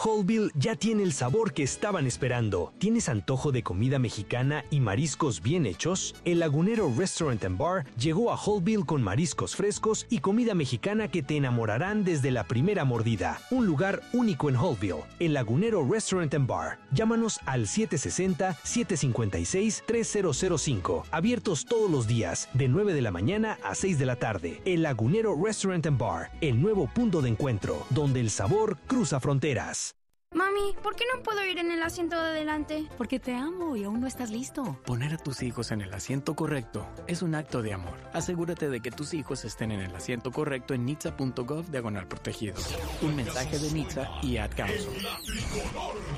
Holtville ya tiene el sabor que estaban esperando. ¿Tienes antojo de comida mexicana y mariscos bien hechos? El Lagunero Restaurant and Bar llegó a Holtville con mariscos frescos y comida mexicana que te enamorarán desde la primera mordida. Un lugar único en Holtville. El Lagunero Restaurant and Bar. Llámanos al 760-756-3005. Abiertos todos los días, de 9 de la mañana a 6 de la tarde. El Lagunero Restaurant and Bar. El nuevo punto de encuentro, donde el sabor cruza fronteras. Mami, ¿por qué no puedo ir en el asiento de adelante? Porque te amo y aún no estás listo. Poner a tus hijos en el asiento correcto es un acto de amor. Asegúrate de que tus hijos estén en el asiento correcto en nitsa.gov/protegidos. Un mensaje de NHTSA y Ad Council.